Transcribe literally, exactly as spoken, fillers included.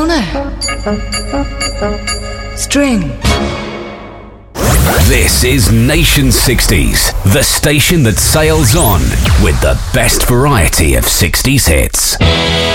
String. This is Nation sixties, the station that sails on with the best variety of sixties hits.